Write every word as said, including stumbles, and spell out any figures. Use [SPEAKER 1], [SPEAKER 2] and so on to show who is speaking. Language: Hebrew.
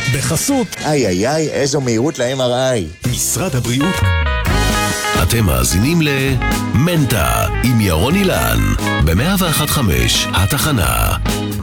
[SPEAKER 1] בחסות
[SPEAKER 2] איי איי איי, איזו מהירות ל-אם אר איי.
[SPEAKER 1] משרד הבריאות.
[SPEAKER 3] אתם מאזינים למנטה עם ירון אילן ב-מאה ואחת נקודה חמש התחנה.